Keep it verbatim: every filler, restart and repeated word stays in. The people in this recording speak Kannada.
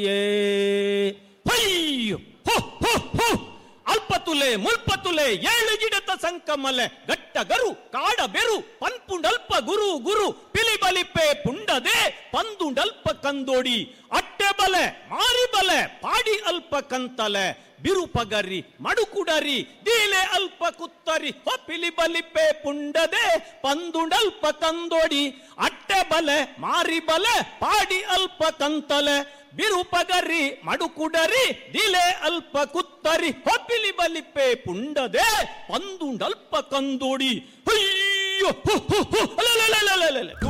ಅಲ್ಪತುಲೆ ಮುಲ್ಪತುಲೆ ಏಳು ಗಿಡತ ಸಂಕಮಲೆ ಗಟ್ಟ ಗರು ಕಾಡ ಬೆರು ಪನ್ಪುಂಡಲ್ಪ ಗುರು ಗುರು ಪಿಲಿಬಲಿಪೆ ಪುಂಡದೆ ಪಂದುಂಡಲ್ಪ ಕಂದೋಡಿ ಅಟ್ಟೆ ಬಲೆ ಮಾರಿ ಬಲೆ ಪಾಡಿ ಅಲ್ಪ ಕಂತಲೆ ಬಿರುಪಗರಿ ಮಡುಕುಡರಿ ದೀಲೆ ಅಲ್ಪ ಕುತ್ತರಿ ಹೊಪಿಲಿ ಬಲಿಪೆ ಪುಂಡದೆ ಪಂದುಂಡಲ್ಪ ಕಂದೋಡಿ ಅಟ್ಟೆ ಬಲೆ ಮಾರಿ ಬಲೆ ಪಾಡಿ ಅಲ್ಪ ಕಂತಲೆ ಬಿರುಪಗರಿ ಮಡುಕುಡರಿ ದಿಲೆ ಅಲ್ಪ ಕುತ್ತರಿ ಹೊಪಿಲಿ ಬಲಿಪೆ ಪುಂಡದೆ ಪಂದುಂಡಲ್ಪ ಕಂದೋಡಿ ಅಯ್ಯೋ